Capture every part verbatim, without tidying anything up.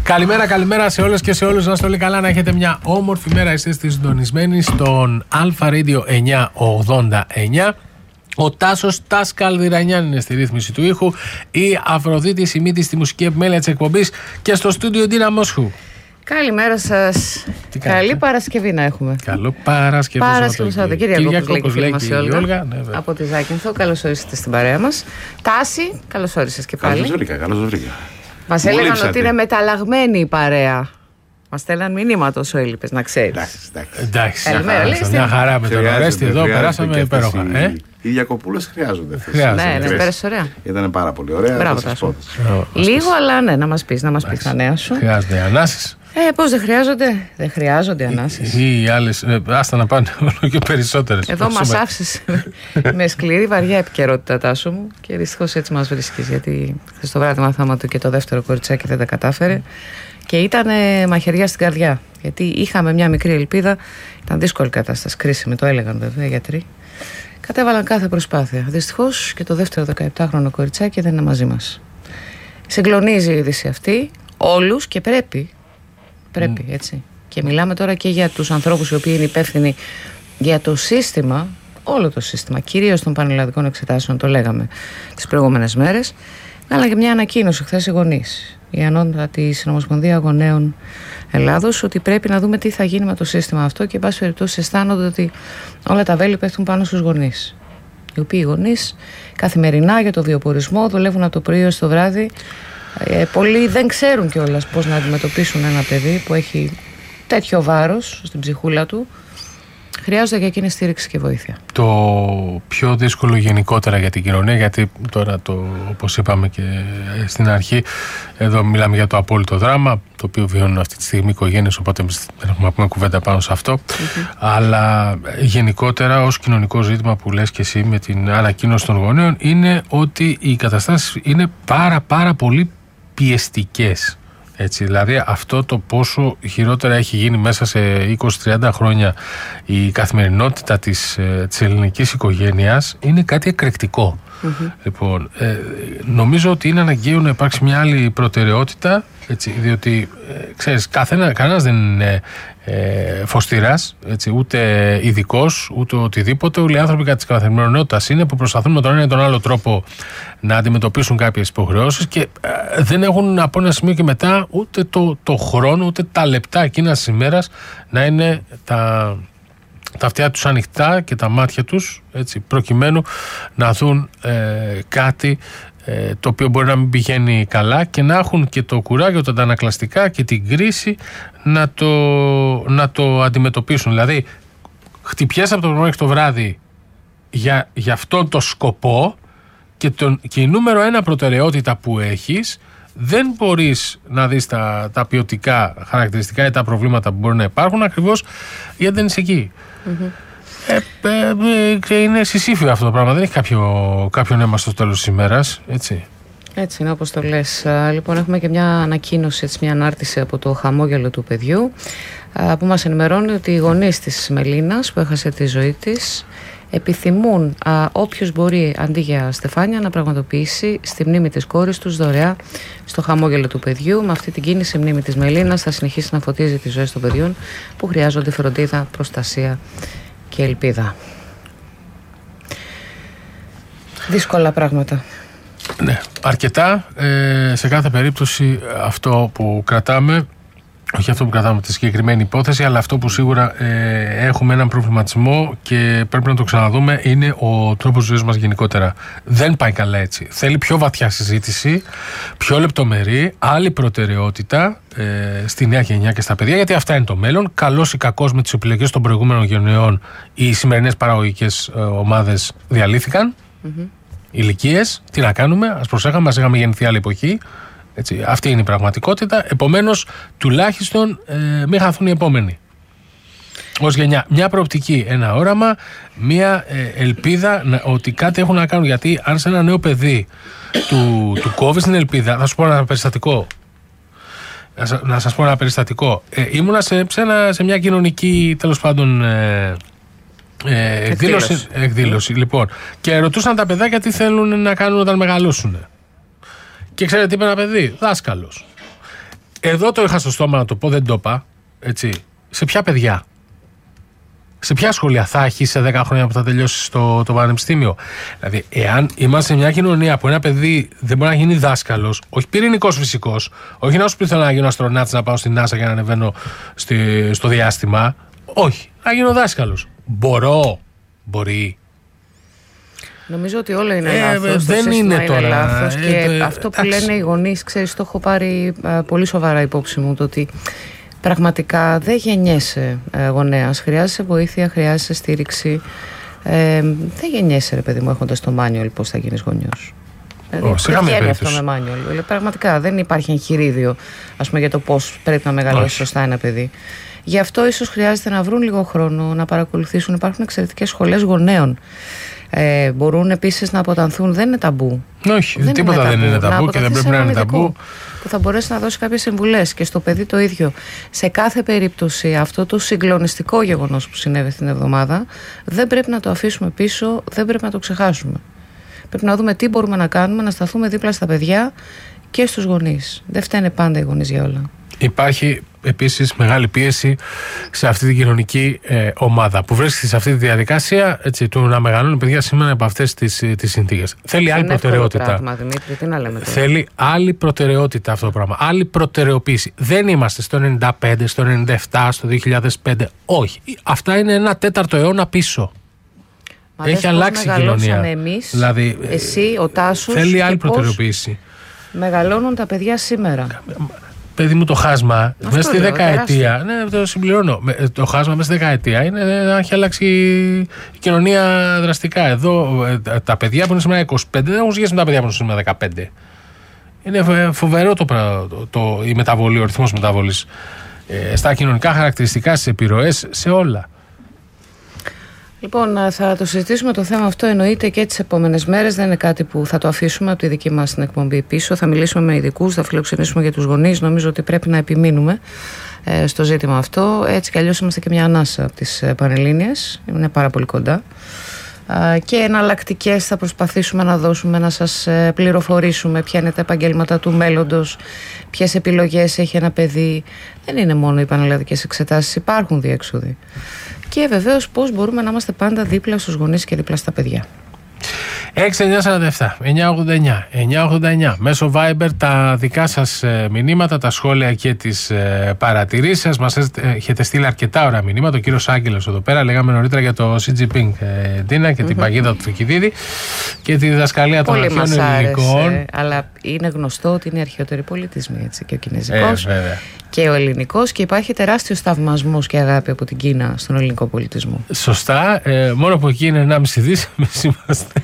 Καλημέρα, καλημέρα σε όλες και σε όλους. Να είστε όλοι καλά, να έχετε μια όμορφη μέρα. Είστε συντονισμένοι στον Αλφα Radio εννιακόσια ογδόντα εννιά. Ο Τάσος Τας Καλδυρανιάν είναι στη ρύθμιση του ήχου. Η Αφροδίτη Σιμίτη στη μουσική επιμέλεια της εκπομπής. Και στο στούντιο Ντίνα Μόσχου. Καλημέρα σας. Καλή Παρασκευή να έχουμε. Καλό Παρασκευή. Παρασκευή Σαββατοκύριακο. Κυριακό, λέει και η Όλγα. Ναι, από τη Ζάκυνθο. Καλώς όρισατε στην παρέα μας. Τάση, καλώς όρισες και πάλι. Καλώς βρήκα, καλώς βρήκα. Μας έλεγαν ότι είναι μεταλλαγμένη η παρέα. Μας στέλναν μηνύματα όσο έλειπες, να ξέρεις. Εντάξει, εντάξει. Καλημέρα, μια χαρά με τον Ορέστη εδώ, περάσαμε υπέροχα. Ε? Οι διακοπούλες χρειάζονται. Χρειάζονται. Ναι, ναι, πέρασε ωραία. Ήταν πάρα πολύ ωραία. Μπράβο, Τάσο. Λίγο, αλλά ναι, να μας πεις, να μας πεις τα νέα σου. Χρειάζονται ανάσεις. Ε, πώς δεν χρειάζονται, δεν χρειάζονται ανάσεις. Ή οι άλλες, ε, άστα να πάνε όλο και περισσότερες. Εδώ μας άφησες με σκληρή βαριά επικαιρότητα, Τάσο μου, και δυστυχώς έτσι μας βρίσκεις. Γιατί χθες το βράδυ μάθαμε ότι και το δεύτερο κοριτσάκι δεν τα κατάφερε. Και ήταν μαχαιριά στην καρδιά. Γιατί είχαμε μια μικρή ελπίδα. Ήταν δύσκολη κατάσταση, κρίσιμη, το έλεγαν βέβαια οι γιατροί. Κατέβαλαν κάθε προσπάθεια. Δυστυχώς και το δεύτερο δεκαεπτάχρονο κοριτσάκι δεν είναι μαζί μας. Συγκλονίζει η είδηση αυτή όλους και πρέπει. Πρέπει, mm. έτσι. Και μιλάμε τώρα και για τους ανθρώπους οι οποίοι είναι υπεύθυνοι για το σύστημα, όλο το σύστημα, κυρίως των πανελλαδικών εξετάσεων, το λέγαμε τις προηγούμενες μέρες. Αλλά και μια ανακοίνωση χθες οι γονείς, η Ανώτατη Συνομοσπονδία Γονέων Ελλάδος, ότι πρέπει να δούμε τι θα γίνει με το σύστημα αυτό και εν πάση περιπτώσει αισθάνονται ότι όλα τα βέλη πέφτουν πάνω στους γονείς. Οι οποίοι γονείς καθημερινά για το βιοπορισμό δουλεύουν από το πρωί έως το βράδυ. Ε, πολλοί δεν ξέρουν κιόλας πώς να αντιμετωπίσουν ένα παιδί που έχει τέτοιο βάρος στην ψυχούλα του. Χρειάζονται για εκείνη στήριξη και βοήθεια. Το πιο δύσκολο γενικότερα για την κοινωνία, γιατί τώρα το, όπως είπαμε και στην αρχή, εδώ μιλάμε για το απόλυτο δράμα, το οποίο βιώνουν αυτή τη στιγμή οι οικογένειες, οπότε δεν έχουμε να πούμε κουβέντα πάνω σε αυτό. Mm-hmm. Αλλά γενικότερα ως κοινωνικό ζήτημα που λες και εσύ με την ανακοίνωση των γονέων, είναι ότι οι καταστάσεις είναι πάρα πάρα πολύ πιεστικές. Έτσι, δηλαδή αυτό το πόσο χειρότερα έχει γίνει μέσα σε είκοσι με τριάντα χρόνια η καθημερινότητα της, της ελληνικής οικογένειας είναι κάτι εκρηκτικό. Mm-hmm. Λοιπόν, ε, νομίζω ότι είναι αναγκαίο να υπάρξει μια άλλη προτεραιότητα, έτσι, διότι ε, ξέρεις, καθένα, κανένας δεν είναι ε, φωστήρας, έτσι, ούτε ειδικός, ούτε οτιδήποτε. Όλοι οι άνθρωποι κατά της καθημερινότητας είναι που προσπαθούν με τον ένα ή τον άλλο τρόπο να αντιμετωπίσουν κάποιες υποχρεώσεις και ε, δεν έχουν από ένα σημείο και μετά ούτε το, το χρόνο, ούτε τα λεπτά εκείνας της ημέρας να είναι τα... τα αυτιά τους ανοιχτά και τα μάτια τους, έτσι, προκειμένου να δουν ε, κάτι ε, το οποίο μπορεί να μην πηγαίνει καλά και να έχουν και το κουράγιο, τα αντανακλαστικά και την κρίση να το, να το αντιμετωπίσουν. Δηλαδή, χτυπιέσαι από το πρωί μέχρι το βράδυ για, για αυτόν τον σκοπό και, τον, και η νούμερο ένα προτεραιότητα που έχεις, δεν μπορείς να δεις τα, τα ποιοτικά χαρακτηριστικά ή τα προβλήματα που μπορεί να υπάρχουν, ακριβώς γιατί δεν είσαι εκεί. Mm-hmm. Ε, ε, ε, είναι συσήφιο αυτό το πράγμα. Δεν έχει κάποιο, κάποιο νόημα στο τέλος της ημέρας, έτσι. Έτσι είναι όπως το λες. Λοιπόν, έχουμε και μια ανακοίνωση, έτσι, μια ανάρτηση από το χαμόγελο του παιδιού, που μας ενημερώνει ότι οι γονείς της Μελίνας που έχασε τη ζωή της επιθυμούν α, όποιος μπορεί αντί για στεφάνια να πραγματοποιήσει στη μνήμη της κόρης τους δωρεά στο χαμόγελο του παιδιού. Με αυτή την κίνηση η μνήμη της Μελίνας θα συνεχίσει να φωτίζει τις ζωές των παιδιών που χρειάζονται φροντίδα, προστασία και ελπίδα. Δύσκολα πράγματα. Ναι, αρκετά. Ε, σε κάθε περίπτωση αυτό που κρατάμε, όχι αυτό που κρατάμε τη συγκεκριμένη υπόθεση, αλλά αυτό που σίγουρα ε, έχουμε έναν προβληματισμό και πρέπει να το ξαναδούμε, είναι ο τρόπος ζωής μας γενικότερα. Δεν πάει καλά έτσι. Θέλει πιο βαθιά συζήτηση, πιο λεπτομερή, άλλη προτεραιότητα ε, στη νέα γενιά και στα παιδιά, γιατί αυτά είναι το μέλλον. Καλώς ή κακώς με τις επιλογές των προηγούμενων γενεών οι σημερινές παραγωγικές ε, ομάδες διαλύθηκαν. Mm-hmm. Ηλικίες, τι να κάνουμε, ας προσέχαμε, μας είχαμε γεννηθεί άλλη εποχή. Έτσι, αυτή είναι η πραγματικότητα. Επομένως, τουλάχιστον ε, μην χαθούν οι επόμενοι. Ως γενιά, μια προοπτική, ένα όραμα, μια ε, ελπίδα να, ότι κάτι έχουν να κάνουν. Γιατί αν σε ένα νέο παιδί του, του κόβεις την ελπίδα, θα σου πω ένα περιστατικό. Να, να σας πω ένα περιστατικό. Ε, ήμουνα σε, σε, ένα, σε μια κοινωνική, τέλος πάντων, ε, ε, εκδήλωση, εκδήλωση λοιπόν, και ρωτούσαν τα παιδάκια τι θέλουν να κάνουν όταν μεγαλώσουν. Και ξέρετε τι είπε ένα παιδί, δάσκαλος. εδώ το είχα στο στόμα να το πω, δεν το είπα. Έτσι. Σε ποια παιδιά, σε ποια σχολεία θα έχει σε δέκα χρόνια που θα τελειώσει το, το πανεπιστήμιο? Δηλαδή, εάν είμαστε μια κοινωνία που ένα παιδί δεν μπορεί να γίνει δάσκαλος, όχι πυρηνικός φυσικός, όχι να σου πει θέλω να γίνω αστροναύτης, να πάω στην NASA και να ανεβαίνω στη, στο διάστημα. Όχι, να γίνω δάσκαλος. Μπορώ, μπορεί. Νομίζω ότι όλο είναι ε, λάθος. Δεν το είναι τώρα. Είναι λάθος ε, και ε, αυτό που άξι. λένε οι γονείς, ξέρεις, το έχω πάρει α, πολύ σοβαρά υπόψη μου, το ότι πραγματικά δεν γεννιέσαι ε, γονέας. Χρειάζεσαι βοήθεια, χρειάζεσαι στήριξη. Ε, δεν γεννιέσαι, ρε παιδί μου, έχοντας το manual πώς θα γίνεις γονιός. Δηλαδή, δεν βγαίνει αυτό με manual. Πραγματικά δεν υπάρχει εγχειρίδιο, ας πούμε, για το πώς πρέπει να μεγαλώσει σωστά ένα παιδί. Γι' αυτό ίσως χρειάζεται να βρουν λίγο χρόνο, να παρακολουθήσουν. Υπάρχουν εξαιρετικές σχολές γονέων. Ε, μπορούν επίσης να αποτανθούν. Δεν είναι ταμπού. Όχι, δεν τίποτα είναι δεν είναι ταμπού και δεν πρέπει να είναι ταμπού. Που θα μπορέσει να δώσει κάποιες συμβουλές και στο παιδί το ίδιο. Σε κάθε περίπτωση, αυτό το συγκλονιστικό γεγονός που συνέβη την εβδομάδα δεν πρέπει να το αφήσουμε πίσω, δεν πρέπει να το ξεχάσουμε. Πρέπει να δούμε τι μπορούμε να κάνουμε, να σταθούμε δίπλα στα παιδιά και στους γονείς. Δεν φταίνε πάντα οι γονείς για όλα. Υπάρχει επίσης μεγάλη πίεση σε αυτή την κοινωνική ε, ομάδα που βρίσκεται σε αυτή τη διαδικασία, έτσι, του να μεγαλώνουν παιδιά σήμερα από αυτές τις, τις συνθήκες. Θέλει άλλη προτεραιότητα. Πράγμα, Δημήτρη, τι να λέμε τώρα. Θέλει άλλη προτεραιότητα αυτό το πράγμα. Άλλη προτεραιοποίηση. Δεν είμαστε στο ενενήντα πέντε, στο ενενήντα επτά, στο δύο χιλιάδες πέντε. Όχι. Αυτά είναι ένα τέταρτο αιώνα πίσω. Μα έχει αλλάξει η κοινωνία. Εμείς, δηλαδή, εσύ, ο Τάσος. Θέλει άλλη προτεραιοποίηση. Μεγαλώνουν τα παιδιά σήμερα. Παιδί μου, το χάσμα μέσα στη λέω, δεκαετία. Ναι, το συμπληρώνω. Το χάσμα μέσα στη δεκαετία είναι να έχει αλλάξει η κοινωνία δραστικά. Εδώ τα παιδιά που είναι σήμερα είκοσι πέντε δεν έχουν σχέση με τα παιδιά που είναι σήμερα δεκαπέντε. Είναι φοβερό το, το, το, η μεταβολή, ο ρυθμός μεταβολής ε, στα κοινωνικά χαρακτηριστικά, στις επιρροές, σε όλα. Λοιπόν, θα το συζητήσουμε το θέμα αυτό, εννοείται, και τις επόμενες μέρες. Δεν είναι κάτι που θα το αφήσουμε από τη δική μας την εκπομπή πίσω. Θα μιλήσουμε με ειδικούς, θα φιλοξενήσουμε για τους γονείς. Νομίζω ότι πρέπει να επιμείνουμε ε, στο ζήτημα αυτό. Έτσι κι αλλιώς είμαστε και μια ανάσα από τις Πανελλήνιες. Είναι πάρα πολύ κοντά. Ε, και εναλλακτικές θα προσπαθήσουμε να δώσουμε, να σας πληροφορήσουμε ποια είναι τα επαγγέλματα του μέλλοντος, ποιες επιλογές έχει ένα παιδί. Δεν είναι μόνο οι πανελλαδικές εξετάσεις, υπάρχουν διέξοδοι. Και βεβαίως πώς μπορούμε να είμαστε πάντα δίπλα στους γονείς και δίπλα στα παιδιά. έξι εννιά σαράντα επτά εννιά ογδόντα εννιά εννιά ογδόντα εννιά μέσω Viber τα δικά σας μηνύματα, τα σχόλια και τις παρατηρήσεις σας. Μας έχετε στείλει αρκετά ωραία μηνύματα. Ο κύριος Άγγελος εδώ πέρα, λέγαμε νωρίτερα για το Σι Τζι Πινγκ Ντίνα και mm-hmm. την παγίδα του Θουκυδίδη και τη διδασκαλία των αρχαίων ελληνικών. Αλλά είναι γνωστό ότι είναι αρχαιότεροι πολιτισμοί, έτσι, και ο κινέζικος ε, και ο ελληνικός, και υπάρχει τεράστιος θαυμασμός και αγάπη από την Κίνα στον ελληνικό πολιτισμό. Σωστά. Ε, μόνο που εκεί είναι ενάμιση δις, εμείς είμαστε.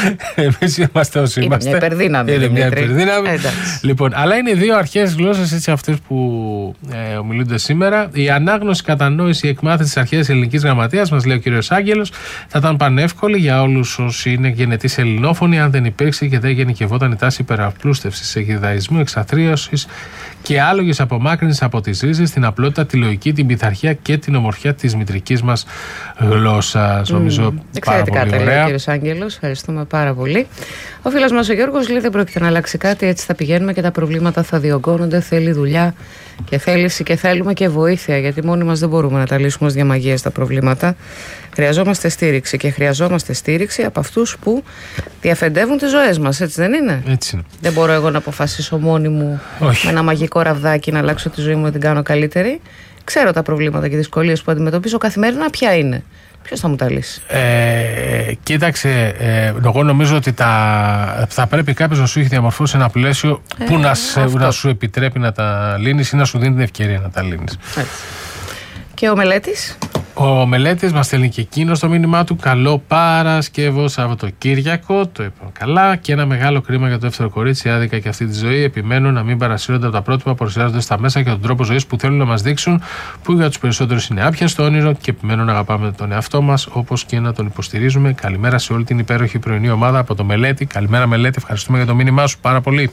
Εμείς είμαστε όσοι είναι είμαστε. Μια υπερδύναμη. Είναι μια υπερδύναμη. Λοιπόν, αλλά είναι δύο αρχαίες γλώσσες, έτσι, αυτές που ε, ομιλούνται σήμερα. Η ανάγνωση, κατανόηση, η εκμάθηση της αρχαίας ελληνικής γραμματείας, μας λέει ο κύριος Άγγελος, θα ήταν πανεύκολη για όλους όσοι είναι γενετής ελληνόφωνοι, αν δεν υπήρξε και δεν γενικευόταν η τάση υπεραπλούστευσης, εκδιδαϊσμού, εξαθρίωσης και άλογης απομάκρυνσης από τις ρίζες, την απλότητα, τη λογική, την πειθαρχία και την ομορφιά της μητρικής μας γλώσσας. Mm. Νομίζω πάρα πολύ ωραία. Λέει ο κύριος Άγγελος, ευχαριστούμε πάρα πολύ. Ο φίλος μας ο Γιώργος λέει δεν πρόκειται να αλλάξει κάτι, έτσι θα πηγαίνουμε και τα προβλήματα θα διωγγώνονται. Θέλει δουλειά και θέληση και θέλουμε και βοήθεια, γιατί μόνοι μας δεν μπορούμε να τα λύσουμε ως διαμαγείας τα προβλήματα. Χρειαζόμαστε στήριξη και χρειαζόμαστε στήριξη από αυτούς που διαφεντεύουν τις ζωές μας, έτσι δεν είναι? Έτσι είναι. Δεν μπορώ εγώ να αποφασίσω μόνη μου Όχι. με ένα μαγικό ραβδάκι να αλλάξω τη ζωή μου και την κάνω καλύτερη. Ξέρω τα προβλήματα και δυσκολίες που αντιμετωπίζω καθημερινά ποια είναι. Ποιος θα μου τα λύσει? Ε, κοίταξε, ε, εγώ νομίζω ότι τα, θα πρέπει κάποιος να σου έχει διαμορφώσει ένα πλαίσιο ε, που να, σε, να σου επιτρέπει να τα λύνεις ή να σου δίνει την ευκαιρία να τα λύνεις. Έτσι. Και ο Μελέτης. Ο Μελέτης μας στέλνει και εκείνο στο μήνυμά του. Καλό Παρασκευό Σαββατοκύριακο. Το είπαμε καλά. Και ένα μεγάλο κρίμα για το δεύτερο κορίτσι. Άδικα και αυτή τη ζωή. Επιμένουν να μην παρασύρονται από τα πρότυπα που παρουσιάζονται στα μέσα και τον τρόπο ζωής που θέλουν να μας δείξουν, που για τους περισσότερους είναι άπιαστο όνειρο, και επιμένουν να αγαπάμε τον εαυτό μας όπως και να τον υποστηρίζουμε. Καλημέρα σε όλη την υπέροχη πρωινή ομάδα από το Μελέτη. Καλημέρα, Μελέτη. Ευχαριστούμε για το μήνυμά σου πάρα πολύ.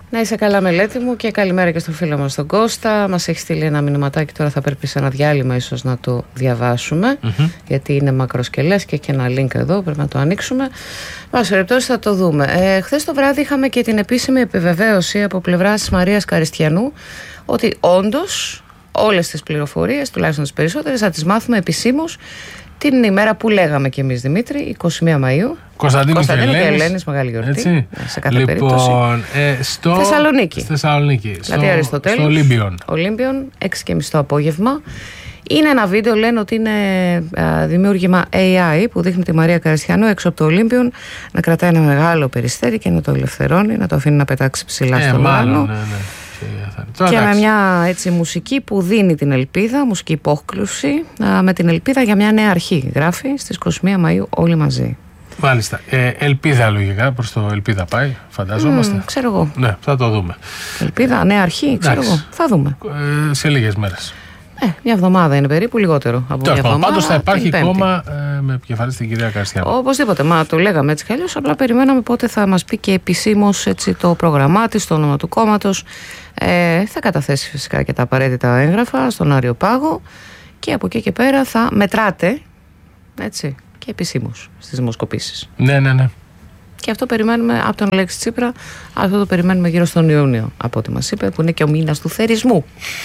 Να είσαι καλά, μελέτη μου, και καλημέρα και στον φίλο μας τον Κώστα. Μας έχει στείλει ένα μηνυματάκι, τώρα θα πρέπει σε ένα διάλειμμα ίσως να το διαβάσουμε, mm-hmm. γιατί είναι μακροσκελές και έχει ένα link εδώ, πρέπει να το ανοίξουμε. Πάση περιπτώσει θα το δούμε. Ε, χθες το βράδυ είχαμε και την επίσημη επιβεβαίωση από πλευράς της Μαρίας Καριστιανού ότι όντως όλες τις πληροφορίες, τουλάχιστον τις περισσότερες, θα τις μάθουμε επισήμως την ημέρα που λέγαμε κι εμείς, Δημήτρη, είκοσι μία Μαΐου. Κωνσταντίνου, Κωνσταντίνου και Ελένης, Ελένης, μεγάλη γιορτή. Έτσι. Σε κάθε λοιπόν, περίπτωση. Ε, στο... Θεσσαλονίκη. Στη Θεσσαλονίκη. Δηλαδή Αριστοτέλους. Στο Ολύμπιον. Ολύμπιον, έξι και μισή το απόγευμα. Είναι ένα βίντεο, λένε ότι είναι α, δημιούργημα έι άι που δείχνει τη Μαρία Καριστιανού έξω από το Ολύμπιον να κρατάει ένα μεγάλο περιστέρι και να το ελευθερώνει, να το αφήνει να πετάξει ψηλά ε, στον ουρανό. Ναι, ναι. Και, και με μια έτσι μουσική που δίνει την ελπίδα, μουσική υπόκλουση, α, με την ελπίδα για μια νέα αρχή. Γράφει στις είκοσι μία Μαΐου όλοι μαζί. Μάλιστα. Ε, ελπίδα λογικά, προς το ελπίδα πάει, φανταζόμαστε. Mm, ξέρω εγώ. Ναι, θα το δούμε. Ελπίδα, νέα αρχή, ξέρω εγώ. Θα δούμε. Ε, σε λίγες μέρες. Ε, μια εβδομάδα είναι περίπου, λιγότερο από Τώρα, μια εβδομάδα. Πάντως θα υπάρχει κόμμα ε, με επικεφαλής την κυρία Καριστιανού. Οπωσδήποτε, μα το λέγαμε έτσι κι αλλιώς, απλά περιμέναμε πότε θα μας πει και επισήμως έτσι, το πρόγραμμά της, το όνομα του κόμματος. Ε, θα καταθέσει φυσικά και τα απαραίτητα έγγραφα στον Άριο Πάγο και από εκεί και πέρα θα μετράτε, έτσι, και επισήμως στις δημοσκοπήσεις. Ναι, ναι, ναι. Και αυτό περιμένουμε από τον Αλέξη Τσίπρα, αυτό το περιμένουμε γύρω στον Ιούνιο, από ό,τι μας είπε, που είναι και ο μήνας του θερισμού.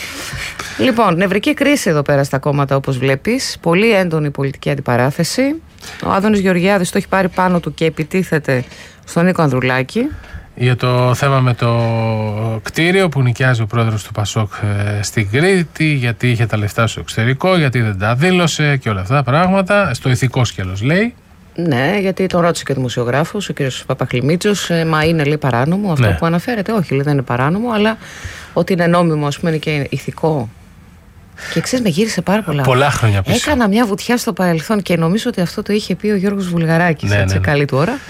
Λοιπόν, νευρική κρίση εδώ πέρα στα κόμματα, όπως βλέπεις. Πολύ έντονη πολιτική αντιπαράθεση. Ο Άδωνης Γεωργιάδης το έχει πάρει πάνω του και επιτίθεται στον Νίκο Ανδρουλάκη. Για το θέμα με το κτίριο που νοικιάζει ο πρόεδρος του Πασόκ ε, στην Κρήτη, γιατί είχε τα λεφτά στο εξωτερικό, γιατί δεν τα δήλωσε και όλα αυτά τα πράγματα. Στο ηθικό σκέλος λέει. Ναι, γιατί τον ρώτησε και ο δημοσιογράφος, ο κ. Παπαχλημίτσος, ε, μα είναι, λέει, παράνομο αυτό, ναι, που αναφέρεται? Όχι, λέει, δεν είναι παράνομο, αλλά ότι είναι νόμιμο, ας πούμε, είναι και ηθικό. Και ξέρεις, με γύρισε πάρα πολλά. Πολλά χρόνια πίσω. Έκανα μια βουτιά στο παρελθόν και νομίζω ότι αυτό το είχε πει ο Γιώργος Βουλγαράκης, ναι, έτσι, ναι, ναι, καλή του ώρα.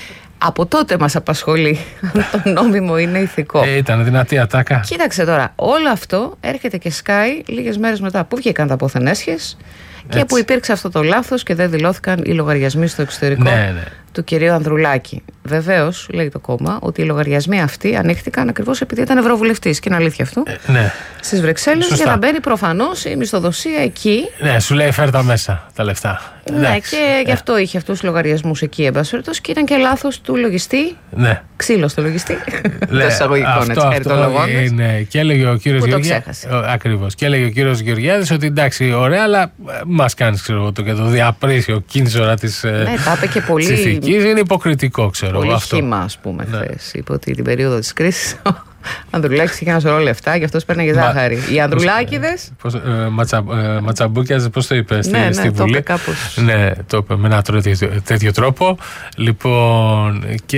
Από τότε μας απασχολεί αν το νόμιμο είναι ηθικό. Ε, ήταν δυνατή ατάκα. Κοίταξε τώρα, όλο αυτό έρχεται και σκάει λίγες μέρες μετά που βγήκαν τα πόθεν έσχες και έτσι, που υπήρξε αυτό το λάθος και δεν δηλώθηκαν οι λογαριασμοί στο εξωτερικό, ναι, ναι, του κυρίου Ανδρουλάκη. Βεβαίως, λέει το κόμμα, ότι οι λογαριασμοί αυτοί ανοίχτηκαν ακριβώς επειδή ήταν ευρωβουλευτής. Και είναι αλήθεια αυτό. Ε, ναι. Στις Βρυξέλλες, για να μπαίνει προφανώς η μισθοδοσία εκεί. Ναι, σου λέει φέρ τα μέσα τα λεφτά. Ναι, εντάξει, και ε. γι' αυτό είχε αυτούς τους λογαριασμούς εκεί, εν πάση περιπτώσει, και ήταν και λάθος του λογιστή. Ναι. Ξύλο στο λογιστή. Ναι, εισαγωγικών, έτσι, αυτό είναι. Και έλεγε ο κύριος Γεωργιάδης. Ακριβώς. Και έλεγε ο κύριος Γεωργιάδης ότι εντάξει, ωραία, αλλά μας κάνεις, ξέρω το, και το διαπρίσιο κίνησορα της. Ναι, τα είπε και πολύ. Είναι υποκριτικό, ξέρω. Πολύ χύμα, ας πούμε, ναι, χθες. Είπε ότι την περίοδο της κρίσης ο Ανδρουλάκης είχε ένα σωρό λεφτά και αυτός παίρνει ζάχαρη. Οι Ανδρουλάκηδες. Ε, ματσα, ε, ματσαμπούκιαζε, πώς το είπε, στη, ναι, στη ναι, Βουλή. Το είπε κάπως. Ναι, το είπε με ένα τέτοιο, τέτοιο τρόπο. Λοιπόν, και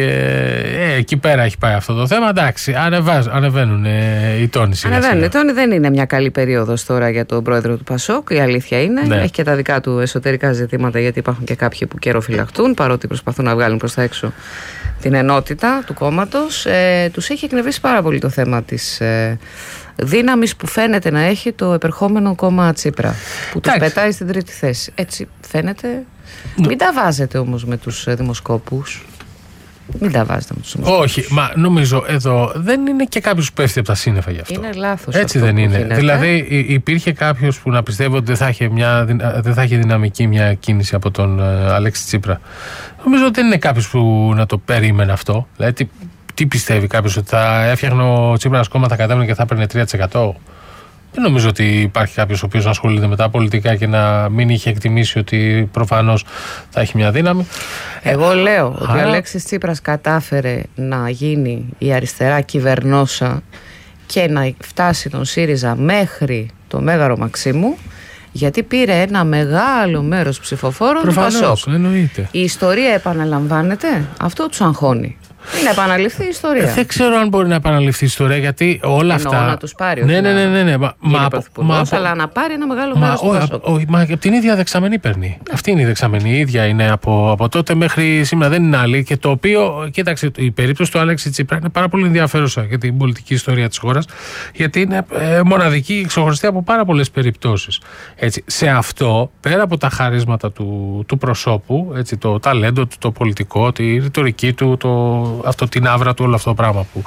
ε, εκεί πέρα έχει πάει αυτό το θέμα. Εντάξει, ανεβάζ, ανεβαίνουν ε, οι τόνοι. Ανεβαίνουν οι τόνοι. Δεν είναι μια καλή περίοδος τώρα για τον πρόεδρο του Πασόκ. Η αλήθεια είναι. Ναι. Έχει και τα δικά του εσωτερικά ζητήματα, γιατί υπάρχουν και κάποιοι που καιροφυλαχτούν, παρότι προσπαθούν να βγάλουν προς τα έξω την ενότητα του κόμματος. Ε, τους έχει εκνευρίσει πάρα πολύ το θέμα της ε, δύναμης που φαίνεται να έχει το επερχόμενο κόμμα Τσίπρα, που τους πετάει στην τρίτη θέση. Έτσι φαίνεται. Ναι. Μην τα βάζετε όμως με τους δημοσκόπους. Μην τα βάζετε με τους δημοσκόπους. Όχι, μα νομίζω εδώ δεν είναι και κάποιος που πέφτει από τα σύννεφα γι' αυτό. Είναι λάθος. Έτσι δεν είναι. Γίνεται. Δηλαδή υπήρχε κάποιος που να πιστεύει ότι δεν θα είχε, μια, δεν θα είχε δυναμική μια κίνηση από τον uh, Αλέξη Τσίπρα. Νομίζω ότι δεν είναι κάποιος που να το περίμενε αυτό. Δηλαδή τι, τι πιστεύει κάποιος, ότι θα έφτιαχνε ο Τσίπρας κόμμα, θα κατέβαινε και θα έπαιρνε τρία τοις εκατό. Δεν νομίζω ότι υπάρχει κάποιος ο οποίος ασχολείται με τα πολιτικά και να μην είχε εκτιμήσει ότι προφανώς θα έχει μια δύναμη. Εγώ λέω ότι Άρα... ο Αλέξης Τσίπρας κατάφερε να γίνει η αριστερά κυβερνόσα και να φτάσει τον ΣΥΡΙΖΑ μέχρι το Μέγαρο Μαξίμου, γιατί πήρε ένα μεγάλο μέρος ψηφοφόρων του Πασόκ. Εννοείται. Η ιστορία επαναλαμβάνεται, αυτό τους αγχώνει. Είναι επαναληφθεί η ιστορία. Ε, δεν ξέρω αν μπορεί να επαναληφθεί η ιστορία, γιατί όλα Εννοώ αυτά. Να τους πάρει. Ναι, ναι, ναι, ναι, ναι. Μα, μα, μα, αλλά να πάρει ένα μεγάλο μέρος του Πασόκ. Μα από την ίδια δεξαμενή παίρνει. Ναι. Αυτή είναι η δεξαμενή. Η ίδια είναι από, από τότε μέχρι σήμερα. Δεν είναι άλλη. Και το οποίο, κοίταξε, η περίπτωση του Αλέξη Τσίπρα είναι πάρα πολύ ενδιαφέρουσα για την πολιτική ιστορία της χώρας, γιατί είναι ε, μοναδική, ξεχωριστή από πάρα πολλές περιπτώσεις. Έτσι, σε αυτό, πέρα από τα χαρίσματα του, του προσώπου, έτσι, το ταλέντο του, το πολιτικό, τη ρητορική του, το αυτό την άβρα του, όλο αυτό το πράγμα που,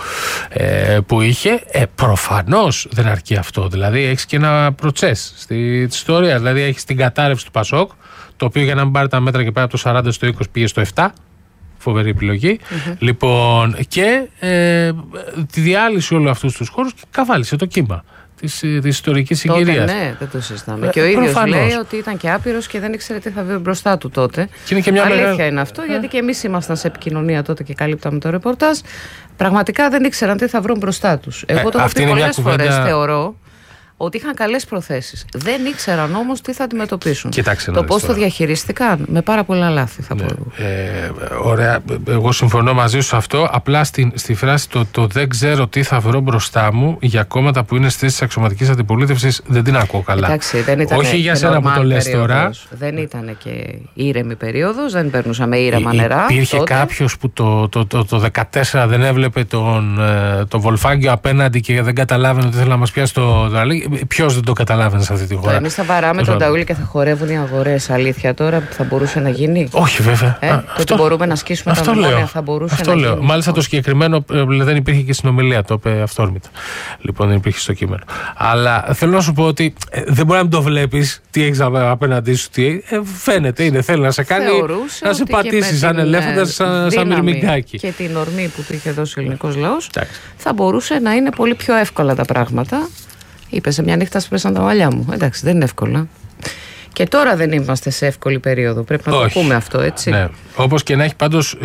ε, που είχε. Ε, προφανώς δεν αρκεί αυτό. Δηλαδή έχεις και ένα προτσές στη ιστορία. Δηλαδή έχεις την κατάρρευση του Πασόκ, το οποίο για να μην πάρει τα μέτρα και πάει από το σαράντα στο είκοσι πήγε στο επτά. Φοβερή επιλογή. Mm-hmm. Λοιπόν, και ε, τη διάλυση όλου αυτού του χώρου και καβάλισε το κύμα της, της ιστορικής συγκυρίας. Ναι, δεν το συζητάμε. Ε, και ο ίδιος λέει ότι ήταν και άπειρος και δεν ήξερε τι θα βρει μπροστά του τότε. Και είναι και μια αλήθεια μεγάλη... είναι αυτό, ε. γιατί και εμείς ήμασταν σε επικοινωνία τότε και καλύπταμε το ρεπορτάζ. Πραγματικά δεν ήξεραν τι θα βρουν μπροστά τους. Εγώ το έχω πει πολλές φορές, θεωρώ ότι είχαν καλές προθέσεις. Δεν ήξεραν όμως τι θα αντιμετωπίσουν. Κοιτάξτε, το πώς το διαχειρίστηκαν, με πάρα πολλά λάθη θα ναι. πω. Ε, ωραία, εγώ συμφωνώ μαζί σου σε αυτό. Απλά στη, στη φράση το, το δεν ξέρω τι θα βρω μπροστά μου για κόμματα που είναι στις θέσεις αξιωματικής αντιπολίτευσης δεν την ακούω καλά. Εντάξει, δεν ήταν όχι για σένα που το λες τώρα. Δεν ήταν και ήρεμη περίοδος, δεν περνούσαμε ήρεμα νερά. Υπήρχε κάποιος που το, το, το, το δεκατέσσερα δεν έβλεπε τον, το Βολφάγκιο απέναντι και δεν καταλάβαινε ότι θέλει να μας πιάσει το δραλί. Ποιος δεν το καταλάβαινε σε αυτή τη χώρα. Εμείς θα βαράμε τον Ταούλη και θα χωρεύουν οι αγορές. Αλήθεια τώρα που θα μπορούσε να γίνει. Όχι, βέβαια. Ε, Α, το αυτό, ότι μπορούμε να ασκήσουμε τα μνημόνια θα μπορούσε αυτό να λέω. γίνει. Μάλιστα το συγκεκριμένο δεν υπήρχε και συνομιλία. Το είπε αυθόρμητα. Λοιπόν, δεν υπήρχε στο κείμενο. Αλλά θέλω να σου πω ότι ε, δεν μπορεί να μην το βλέπεις τι έχεις απέναντί σου. Τι, ε, φαίνεται, είναι. Θέλει να σε κάνει. Θεωρούσε να σε πατήσει σαν ελέφαντα, σαν, σαν μυρμηγκάκι. Και την ορμή που του είχε δώσει ο ελληνικός λαός θα μπορούσε να είναι πολύ πιο εύκολα τα πράγματα. Είπε σε μια νύχτα σπρέσαν τα μαλλιά μου. Εντάξει, δεν είναι εύκολα. Και τώρα δεν είμαστε σε εύκολη περίοδο. Πρέπει να Όχι. το πούμε αυτό, έτσι. Ναι. Όπως και να έχει, πάντως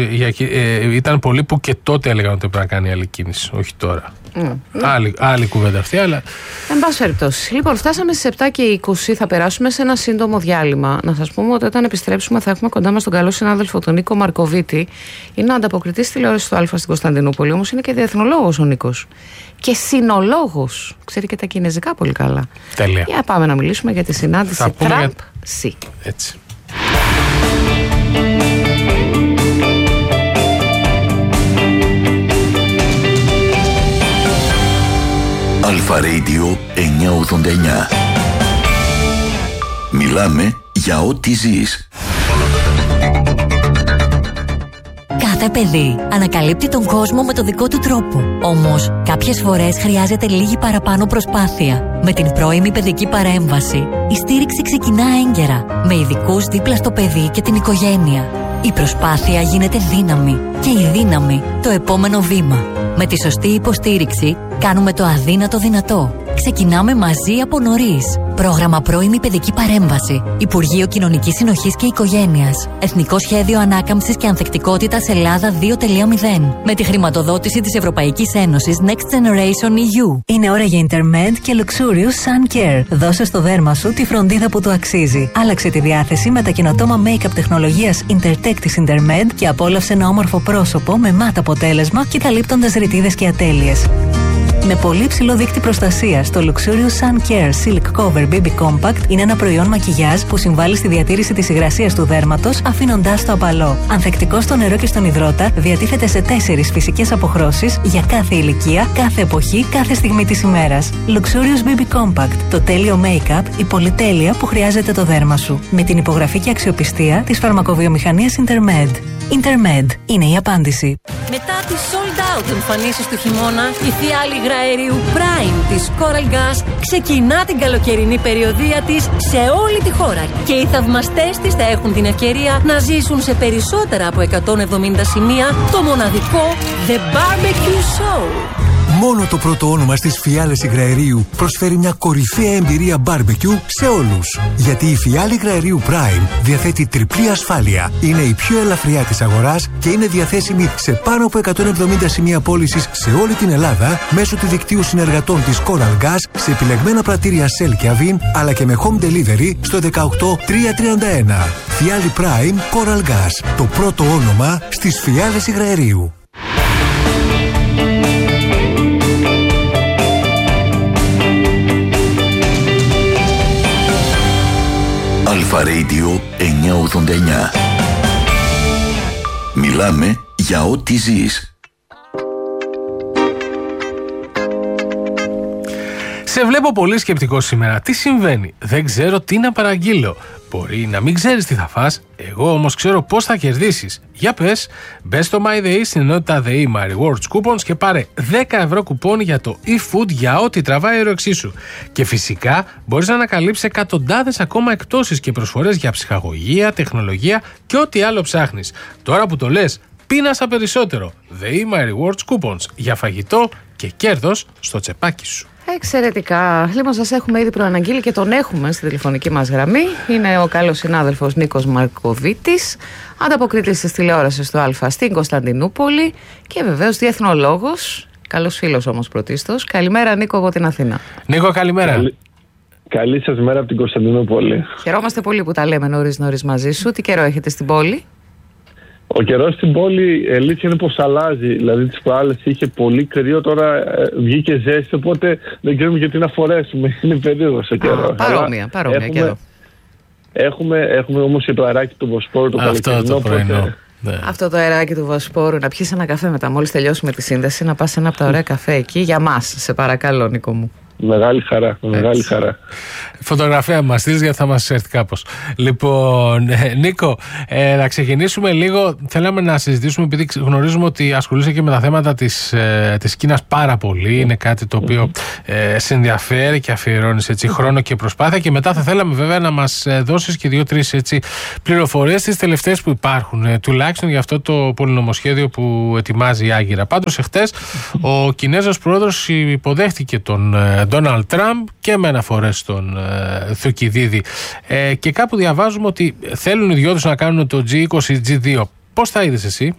ε, ήταν πολλοί που και τότε έλεγαν ότι πρέπει να κάνει άλλη κίνηση. Όχι τώρα. Mm. Άλλη, άλλη κουβέντα αυτή, αλλά. Εν πάση περιπτώσει. Λοιπόν, φτάσαμε στις επτά και είκοσι. Θα περάσουμε σε ένα σύντομο διάλειμμα. Να σας πούμε ότι όταν επιστρέψουμε θα έχουμε κοντά μας τον καλό συνάδελφο τον Νίκο Μαρκοβίτη. Είναι ανταποκριτής τηλεόρασης του Α στην Κωνσταντινούπολη. Όμως είναι και διεθνολόγος ο Νίκος. Και συνολόγος. Ξέρει και τα κινέζικα πολύ καλά. Τέλεια. Για πάμε να μιλήσουμε για τη συνάντηση Τραμπ-Σι. Για... Έτσι. Αλφα Radio εννιακόσια ογδόντα εννιά. Μιλάμε για ό,τι ζεις. Κάθε παιδί ανακαλύπτει τον κόσμο με το δικό του τρόπο. Όμως, κάποιες φορές χρειάζεται λίγη παραπάνω προσπάθεια. Με την πρώιμη παιδική παρέμβαση, η στήριξη ξεκινά έγκαιρα, με ειδικούς δίπλα στο παιδί και την οικογένεια. Η προσπάθεια γίνεται δύναμη και η δύναμη το επόμενο βήμα. Με τη σωστή υποστήριξη, κάνουμε το αδύνατο δυνατό. Ξεκινάμε μαζί από νωρίς. Πρόγραμμα πρώιμη παιδική παρέμβαση. Υπουργείο Κοινωνικής Συνοχής και Οικογένειας. Εθνικό Σχέδιο Ανάκαμψης και Ανθεκτικότητας Ελλάδα δύο κόμμα μηδέν. Με τη χρηματοδότηση της Ευρωπαϊκής Ένωσης Next Generation ι γιου. Είναι ώρα για Intermed και Luxurious Sun Care. Δώσε στο δέρμα σου τη φροντίδα που του αξίζει. Άλλαξε τη διάθεση με τα καινοτόμα make-up τεχνολογίας Intertech της Intermed και απόλαυσε ένα όμορφο πρόσωπο με μάτ αποτέλεσμα και καλύπτοντας ρητίδες και ατέλειες. Με πολύ ψηλό δείκτη προστασίας, το Luxurious Sun Care Silk Cover μπέιμπι Compact είναι ένα προϊόν μακιγιάζ που συμβάλλει στη διατήρηση της υγρασίας του δέρματος, αφήνοντάς το απαλό. Ανθεκτικό στο νερό και στον υδρότα, διατίθεται σε τέσσερις φυσικές αποχρώσεις για κάθε ηλικία, κάθε εποχή, κάθε στιγμή της ημέρας. Luxurious μπέιμπι Compact, το τέλειο make-up, η πολυτέλεια που χρειάζεται το δέρμα σου. Με την υπογραφή και αξιοπιστία της φαρμακοβιομηχανίας Intermed. Intermed είναι η απάντηση. Μετά τις sold out εμφανίσεις του χειμώνα, η φιάλη υγραερίου Prime της Coral Gas ξεκινά την καλοκαιρινή περιοδεία της σε όλη τη χώρα. Και οι θαυμαστές της θα έχουν την ευκαιρία να ζήσουν σε περισσότερα από εκατόν εβδομήντα σημεία το μοναδικό The Barbecue Show. Μόνο το πρώτο όνομα στις φιάλες υγραερίου προσφέρει μια κορυφαία εμπειρία barbecue σε όλους. Γιατί η φιάλη υγραερίου Prime διαθέτει τριπλή ασφάλεια. Είναι η πιο ελαφριά της αγοράς και είναι διαθέσιμη σε πάνω από εκατόν εβδομήντα σημεία πώλησης σε όλη την Ελλάδα μέσω του δικτύου συνεργατών της Coral Gas σε επιλεγμένα πρατήρια Shell και Avin, αλλά και με home delivery στο δεκαοκτώ τριακόσια τριάντα ένα. Φιάλη Prime Coral Gas. Το πρώτο όνομα στις φιάλες υγραερίου. Αλφα Radio εννιακόσια ογδόντα εννιά. Μιλάμε για ό,τι ζεις. Σε βλέπω πολύ σκεπτικό σήμερα. Τι συμβαίνει? Δεν ξέρω τι να παραγγείλω. Μπορεί να μην ξέρεις τι θα φας, εγώ όμως ξέρω πώς θα κερδίσεις. Για πες, μπες στο MyDay στην ενότητα ΔΕΗ My Rewards Coupons και πάρε δέκα ευρώ κουπόνι για το e-food για ό,τι τραβάει η όρεξή σου. Και φυσικά μπορείς να ανακαλύψεις εκατοντάδες ακόμα εκπτώσεις και προσφορές για ψυχαγωγία, τεχνολογία και ό,τι άλλο ψάχνεις. Τώρα που το λες, πίνασα περισσότερο. ΔΕΗ My Rewards Coupons για φαγητό και κέρδος στο τσεπάκι σου. Εξαιρετικά. Λοιπόν, σας έχουμε ήδη προαναγγείλει και τον έχουμε στη τηλεφωνική μας γραμμή. Είναι ο καλός συνάδελφος Νίκος Μαρκοβίτης, ανταποκρίτης της τηλεόρασης του Α στην Κωνσταντινούπολη και βεβαίως διεθνολόγος. Καλός φίλος όμως πρωτίστως. Καλημέρα, Νίκο, από την Αθήνα. Νίκο, καλημέρα. Καλή, καλή σας μέρα από την Κωνσταντινούπολη. Χαιρόμαστε πολύ που τα λέμε νωρίς νωρίς μαζί σου. Τι καιρό έχετε στην πόλη? Ο καιρός στην πόλη, η αλήθεια είναι πως αλλάζει. Δηλαδή τις προάλλες είχε πολύ κρύο, τώρα ε, βγήκε ζέστη, οπότε δεν ξέρουμε γιατί να φορέσουμε. Είναι περίεργος ο καιρός. Παρόμοια, παρόμοια έχουμε, καιρό. Έχουμε, έχουμε όμως και το αεράκι του Βοσπόρου το Αυτό το πρωινό. Οπότε... Ναι. Αυτό το αεράκι του Βοσπόρου, να πιεις ένα καφέ μετά, μόλις τελειώσουμε τη σύνδεση, να πας σε ένα από τα ωραία καφέ εκεί για μας. Σε παρακαλώ, Νίκο μου. Μεγάλη χαρά, μεγάλη χαρά. Φωτογραφία μας στείλεις γιατί θα μας έρθει κάπως. Λοιπόν, ε, Νίκο, ε, να ξεκινήσουμε λίγο. Θέλαμε να συζητήσουμε, επειδή γνωρίζουμε ότι ασχολείσαι και με τα θέματα της, ε, της Κίνας πάρα πολύ. Είναι κάτι το οποίο ε, σε ενδιαφέρει και αφιερώνεις έτσι, χρόνο και προσπάθεια. Και μετά θα θέλαμε βέβαια να μας δώσεις και δύο-τρεις πληροφορίες, τις τελευταίες που υπάρχουν, ε, τουλάχιστον για αυτό το πολυνομοσχέδιο που ετοιμάζει η Άγκυρα. Πάντως, εχθές ο Κινέζος πρόεδρος υποδέχτηκε τον Ντόναλντ Τραμπ και με αναφορές στον ε, Θουκυδίδη. Ε, και κάπου διαβάζουμε ότι θέλουν οι δυο τους να κάνουν το τζι είκοσι τζι δύο. Πώς θα είδες εσύ?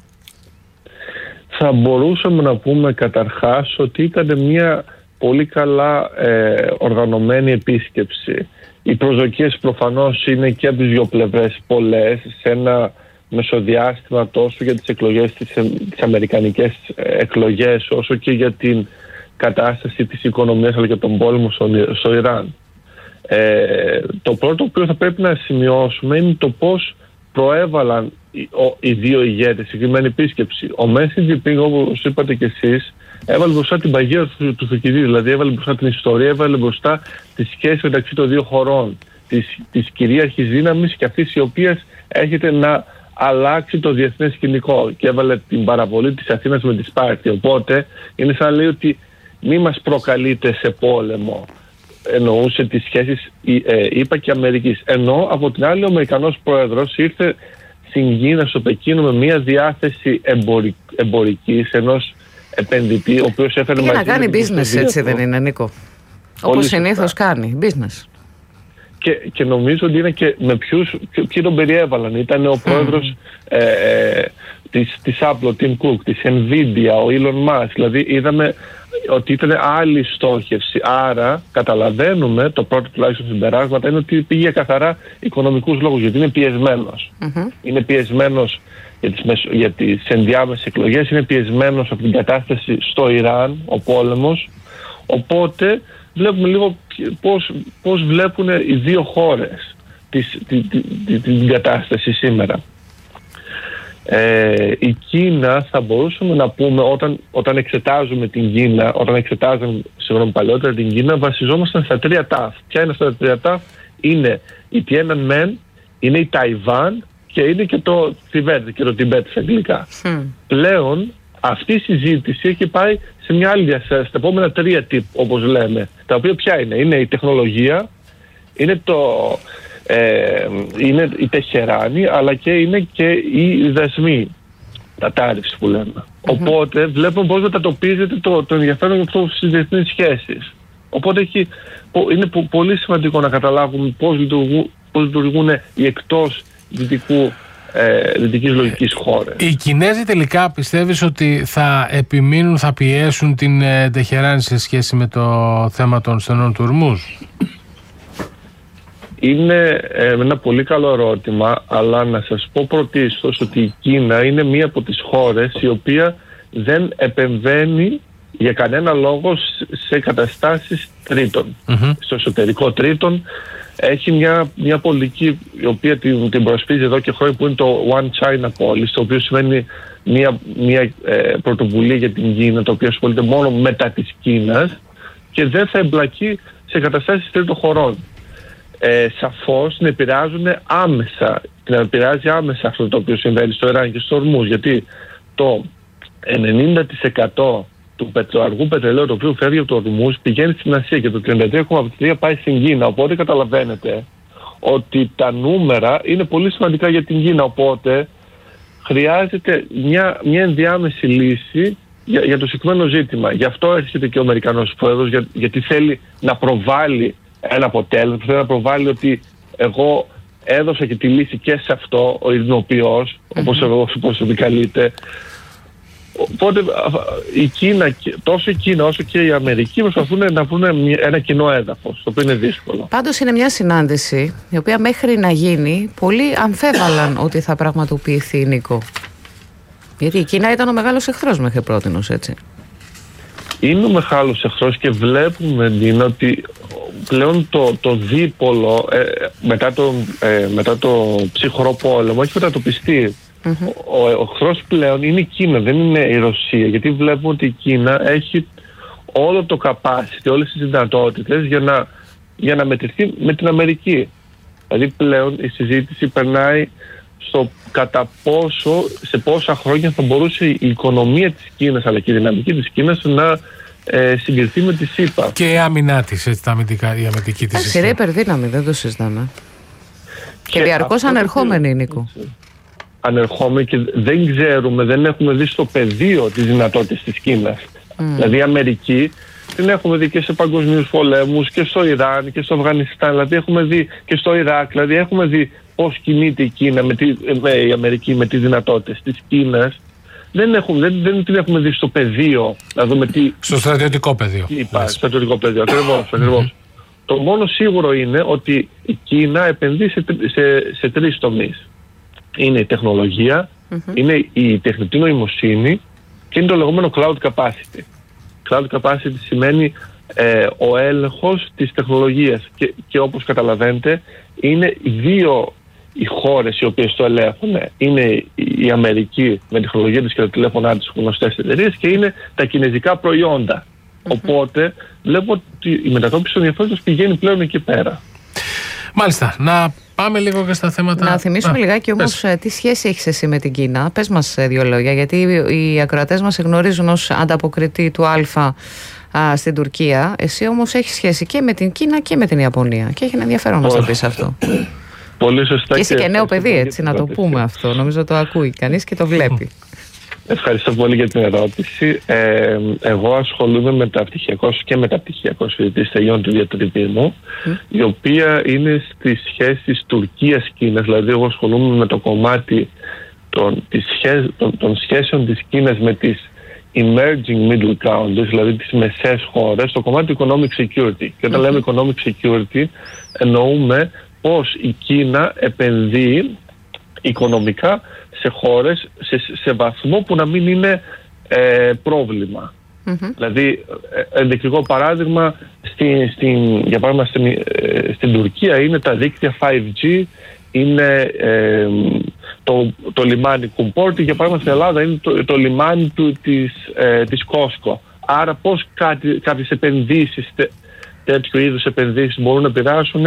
Θα μπορούσαμε να πούμε καταρχάς ότι ήταν μια πολύ καλά ε, οργανωμένη επίσκεψη. Οι προσδοκίες προφανώς είναι και από τις δύο πλευρές πολλές, σε ένα μεσοδιάστημα τόσο για τις εκλογές, τις, τις αμερικανικές εκλογές, όσο και για την κατάσταση της οικονομίας αλλά και τον πόλεμο στο, στο Ιράν. Ε, το πρώτο που θα πρέπει να σημειώσουμε είναι το πώς προέβαλαν οι, ο, οι δύο ηγέτες, συγκεκριμένη επίσκεψη. Ο Μέση Τζιπίνγκ, όπως είπατε κι εσείς, έβαλε μπροστά την παγίδα του, του Θουκυδίδη, δηλαδή έβαλε μπροστά την ιστορία, έβαλε μπροστά τη σχέση μεταξύ των δύο χωρών, της, της κυρίαρχης δύναμης και αυτής η οποία έρχεται να αλλάξει το διεθνές σκηνικό, και έβαλε την παραβολή της Αθήνας με τη Σπάρτη. Οπότε είναι σαν να λέει ότι μη μας προκαλείτε σε πόλεμο. Εννοούσε τις σχέσεις ε, ΗΠΑ και Αμερικής. Ενώ από την άλλη ο Αμερικανός πρόεδρος ήρθε στην Κίνα, στο Πεκίνο, με μια διάθεση εμπορικ, εμπορικής, ενός επενδυτή, ο οποίος έφερε μαζί... Για να κάνει business, έτσι δεν είναι, Νίκο? Όπως συνήθως κάνει, business. Και, και νομίζω ότι είναι και με ποιους, ποιοι τον περιέβαλαν. Ήταν ο πρόεδρος mm. ε, ε, της, της Apple, ο Tim Cook, της Nvidia, ο Elon Musk. Δηλαδή είδαμε ότι ήταν άλλη στόχευση. Άρα καταλαβαίνουμε, το πρώτο τουλάχιστον συμπεράσματα είναι ότι πήγε καθαρά οικονομικούς λόγους, γιατί είναι πιεσμένος. Mm-hmm. Είναι πιεσμένος για τις, για τις ενδιάμεσες εκλογές, είναι πιεσμένος από την κατάσταση στο Ιράν, ο πόλεμος. Οπότε βλέπουμε λίγο πώς, πώς βλέπουν οι δύο χώρες τις, την, την, την κατάσταση σήμερα. Ε, η Κίνα, θα μπορούσαμε να πούμε, όταν, όταν εξετάζουμε την Κίνα, όταν εξετάζαμε συγγνώμη παλαιότερα την Κίνα, βασιζόμασταν στα τρία τάφ. Ποια είναι αυτά τα τρία τάφ? Είναι η Τιένανμεν, είναι η Ταϊβάν και είναι και το Θιβέτ και το Τιμπέτ σε αγγλικά. Mm. Πλέον αυτή η συζήτηση έχει πάει σε μια άλλη διαστάση, στα επόμενα τρία τύπ, όπως λέμε, τα οποία ποια είναι? Είναι η τεχνολογία, είναι το... Ε, είναι η Τεχεράνη, αλλά και είναι και οι δασμοί, τα τάριφs που λέμε. Mm-hmm. Οπότε βλέπουμε πώς μετατοπίζεται το, το ενδιαφέρον για αυτό στις διεθνείς σχέσεις. Οπότε έχει, είναι πο, πολύ σημαντικό να καταλάβουμε πώς λειτουργούν, πώς λειτουργούν οι εκτός δυτικού ε, δυτικής λογικής χώρες. Οι Κινέζοι τελικά πιστεύεις ότι θα επιμείνουν, θα πιέσουν την ε, Τεχεράνη σε σχέση με το θέμα των στενών του Ορμούς? Είναι ε, ένα πολύ καλό ερώτημα, αλλά να σας πω πρωτίστως ότι η Κίνα είναι μία από τις χώρες η οποία δεν επεμβαίνει για κανένα λόγο σε καταστάσεις τρίτων. Mm-hmm. Στο εσωτερικό τρίτων έχει μια, μια πολιτική η οποία την, την προσπίζει εδώ και χρόνια, που είναι το One China Policy, το οποίο σημαίνει μια, μια ε, πρωτοβουλία για την Κίνα, το οποίο ασχολείται μόνο μετά της Κίνας, και δεν θα εμπλακεί σε καταστάσεις τρίτων χωρών. Ε, σαφώς την επηρεάζουν άμεσα, την επηρεάζει άμεσα αυτό το οποίο συμβαίνει στο Ιράν και στο Ορμούζ, γιατί το ενενήντα τοις εκατό του πετροαργού πετρελαίου το οποίο φεύγει από το Ορμούζ πηγαίνει στην Ασία και το τριάντα τρία κόμμα τρία πάει στην Κίνα, οπότε καταλαβαίνετε ότι τα νούμερα είναι πολύ σημαντικά για την Κίνα, οπότε χρειάζεται μια, μια ενδιάμεση λύση για, για το συγκεκριμένο ζήτημα. Γι' αυτό έρχεται και ο Αμερικανός πρόεδρος, για, γιατί θέλει να προβάλλει ένα αποτέλεσμα, θέλει να προβάλλει ότι εγώ έδωσα και τη λύση και σε αυτό, ο ειρηνοποιός, mm-hmm. όπως εγώ όπως επικαλείται. Οπότε η Κίνα, τόσο η Κίνα όσο και η Αμερική προσπαθούν να βρουν ένα κοινό έδαφος, το οποίο είναι δύσκολο. Πάντως είναι μια συνάντηση η οποία μέχρι να γίνει πολλοί αμφέβαλαν ότι θα πραγματοποιηθεί, Νίκο. Γιατί η Κίνα ήταν ο μεγάλος εχθρός μέχρι πρότινος, έτσι. Είναι ο μεγάλος εχθρός και βλέπουμε, Νίνα, ότι πλέον το, το δίπολο ε, μετά, το, ε, μετά το ψυχρό πόλεμο έχει μετατοπιστεί. Mm-hmm. Ο, ο εχθρός πλέον είναι η Κίνα, δεν είναι η Ρωσία, γιατί βλέπουμε ότι η Κίνα έχει όλο το capacity, όλες τις δυνατότητες για να, για να μετρηθεί με την Αμερική. Δηλαδή πλέον η συζήτηση περνάει στο κατά πόσο, σε πόσα χρόνια θα μπορούσε η οικονομία της Κίνας αλλά και η δυναμική της Κίνας να ε, συγκριθεί με τη ΣΥΠΑ. Και η άμυνά της, έτσι, τα αμυντικά, η αμυντική της. Σειρά υπερδύναμη, δεν το συζητάμε. Και, και διαρκώς ανερχόμενη, Νίκο. Ανερχόμενοι και δεν ξέρουμε, δεν έχουμε δει στο πεδίο τις δυνατότητες της Κίνας. Mm. Δηλαδή η Αμερική την έχουμε δει και σε παγκοσμίους πολέμους και στο Ιράν και στο Αφγανιστάν, δηλαδή έχουμε δει και στο Ιράκ, δηλαδή έχουμε δει πώς κινείται η Κίνα, με τη, με, η Αμερική με τις δυνατότητες της Κίνας. Δεν, έχουμε, δεν, δεν την έχουμε δει στο πεδίο, να δούμε τι... Στο στρατιωτικό πεδίο. Τι υπάρχει, στο στρατιωτικό πεδίο, ακριβώς, ακριβώς. Το μόνο σίγουρο είναι ότι η Κίνα επενδύει σε, σε, σε τρεις τομείς. Είναι η τεχνολογία, mm-hmm. είναι η τεχνητή νοημοσύνη και είναι το λεγόμενο cloud capacity. Cloud capacity σημαίνει ε, ο έλεγχος της τεχνολογίας και, και όπως καταλαβαίνετε είναι οι δύο οι χώρες οι οποίες το ελέγχουν. Είναι η Αμερική με τη τεχνολογία της και τα τηλέφωνά της γνωστές εταιρείες και είναι τα κινέζικα προϊόντα. Mm-hmm. Οπότε βλέπω ότι η μετατόπιση των ενδιαφέροντος πηγαίνει πλέον εκεί πέρα. Μάλιστα. Να πάμε λίγο και στα θέματα. Να θυμίσουμε Α, λιγάκι όμως τι σχέση έχεις εσύ με την Κίνα. Πες μας δύο λόγια, γιατί οι ακροατές μας γνωρίζουν ως ανταποκριτή του Α α, στην Τουρκία. Εσύ όμως έχεις σχέση και με την Κίνα και με την Ιαπωνία. Και έχει ένα ενδιαφέρον να μας το πεις αυτό. Πολύ σωστά. Και είσαι και, και νέο παιδί, έτσι, να το πούμε αυτό. Νομίζω το ακούει κανείς και το βλέπει. Ευχαριστώ πολύ για την ερώτηση. Ε, εγώ ασχολούμαι μεταπτυχιακός και μεταπτυχιακός φοιτητής τελειών του διατροφή μου, mm. η οποία είναι στις σχέσεις Τουρκίας-Κίνας. Δηλαδή, εγώ ασχολούμαι με το κομμάτι των, της σχέσ, των, των σχέσεων της Κίνας με τις emerging middle countries, δηλαδή τις μεσαίες χώρες, το κομμάτι του economic security. Και όταν mm. λέμε economic security, εννοούμε πώς η Κίνα επενδύει οικονομικά σε χώρες σε, σε βαθμό που να μην είναι ε, πρόβλημα. Mm-hmm. Δηλαδή, ενδεικτικό παράδειγμα, στην, στην, για παράδειγμα στην, ε, στην Τουρκία είναι τα δίκτυα φάιβ τζι, είναι ε, το, το λιμάνι Κουμπόρτι, για παράδειγμα στην Ελλάδα είναι το, το λιμάνι του, της, ε, της Κόσκο. Άρα πώς κάτι, κάποιες επενδύσεις, τε, τέτοιου είδους επενδύσεις μπορούν να επηρεάσουν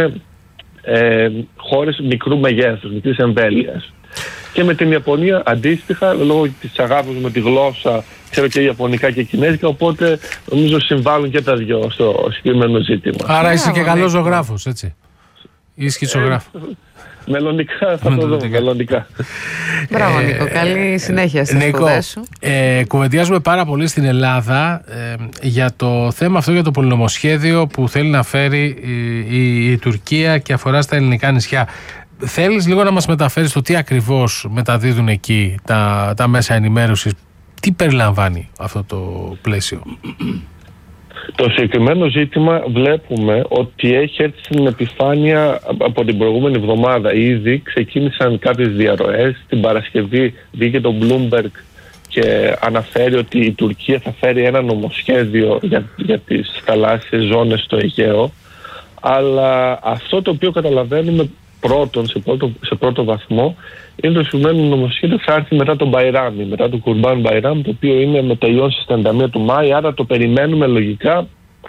ε, χώρες μικρού μεγέθους, μικρής εμβέλειας. Και με την Ιαπωνία αντίστοιχα, λόγω της αγάπης με τη γλώσσα, ξέρω και Ιαπωνικά και Κινέζικα, οπότε νομίζω συμβάλλουν και τα δυο στο συγκεκριμένο ζήτημα. Άρα είσαι και καλός ζωγράφος, έτσι. Είσαι και ζωγράφος. Ε, μελλοντικά θα το δούμε, μελλοντικά. Μπράβο, Νίκο, καλή συνέχεια στις σπουδές σου. Ε, κουβεντιάζουμε πάρα πολύ στην Ελλάδα ε, για το θέμα αυτό, για το πολυνομοσχέδιο που θέλει να φέρει η, η, η Τουρκία και αφορά στα ελληνικά νησιά. Θέλεις λίγο να μας μεταφέρεις το τι ακριβώς μεταδίδουν εκεί τα, τα μέσα ενημέρωσης, τι περιλαμβάνει αυτό το πλαίσιο? Το συγκεκριμένο ζήτημα βλέπουμε ότι έχει έρθει στην επιφάνεια από την προηγούμενη εβδομάδα. Ήδη ξεκίνησαν κάποιες διαρροές. Την Παρασκευή βγήκε το Bloomberg και αναφέρει ότι η Τουρκία θα φέρει ένα νομοσχέδιο για, για τις θαλάσσιες ζώνες στο Αιγαίο. Αλλά αυτό το οποίο καταλαβαίνουμε πρώτον, σε πρώτο, σε πρώτο βαθμό, είναι το συγκεκριμένο νομοσχέδιο θα έρθει μετά τον Μπαϊράμι, μετά τον Κουρμπάν Μπαϊράμ, το οποίο είναι με τελειώσει στις τριάντα μία του Μάη, άρα το περιμένουμε λογικά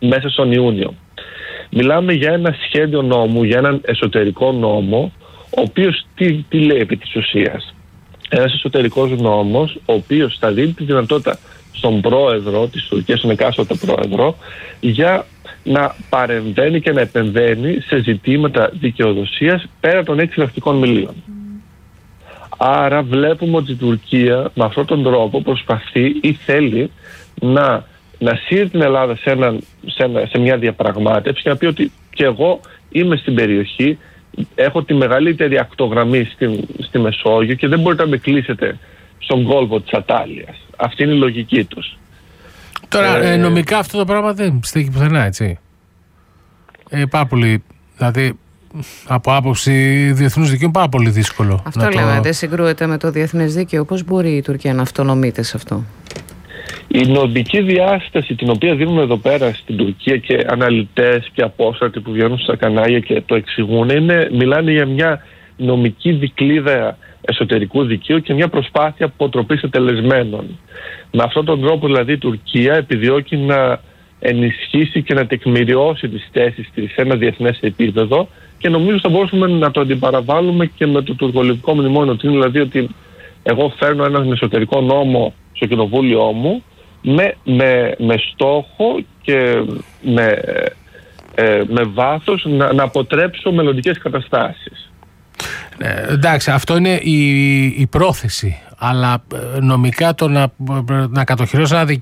μέσα στον Ιούνιο. Μιλάμε για ένα σχέδιο νόμου, για έναν εσωτερικό νόμο, ο οποίος τι, τι λέει επί της ουσίας. Ένας εσωτερικός νόμος, ο οποίος θα δίνει τη δυνατότητα στον πρόεδρο της Τουρκίας, στον εκάστοτε πρόεδρο, για να παρεμβαίνει και να επεμβαίνει σε ζητήματα δικαιοδοσίας πέρα των έξι ναυτικών μιλίων. Άρα βλέπουμε ότι η Τουρκία με αυτόν τον τρόπο προσπαθεί ή θέλει να, να σύρει την Ελλάδα σε, ένα, σε, ένα, σε μια διαπραγμάτευση και να πει ότι και εγώ είμαι στην περιοχή, έχω τη μεγαλύτερη ακτογραμμή στη, στη Μεσόγειο και δεν μπορείτε να με κλείσετε στον κόλπο της Ατάλειας. Αυτή είναι η λογική τους. Τώρα ε, ε, νομικά αυτό το πράγμα δεν στέκει πουθενά, έτσι. Ε, πάρα πολύ, δηλαδή από άποψη διεθνούς δικαίου πάρα πολύ δύσκολο. Αυτό λέμε, το... δεν συγκρούεται με το διεθνές δίκαιο. Πώς μπορεί η Τουρκία να αυτονομείται σε αυτό? Η νομική διάσταση την οποία δίνουμε εδώ πέρα στην Τουρκία και αναλυτές και απόστατοι που βγαίνουν στα κανάλια και το εξηγούν, είναι, μιλάνε για μια νομική δικλίδα εσωτερικού δικαίου και μια προσπάθεια αποτροπής ετελεσμένων. Με αυτόν τον τρόπο δηλαδή η Τουρκία επιδιώκει να ενισχύσει και να τεκμηριώσει τις θέσεις της σε ένα διεθνές επίπεδο και νομίζω θα μπορούσαμε να το αντιπαραβάλλουμε και με το τουρκολιβικό μνημόνιο. Δηλαδή ότι εγώ φέρνω έναν εσωτερικό νόμο στο κοινοβούλιο μου με, με, με στόχο και με, ε, με βάθος να, να αποτρέψω μελλοντικές καταστάσεις. Ε, εντάξει, αυτό είναι η, η πρόθεση, αλλά νομικά το να, να κατοχυρώσει ένα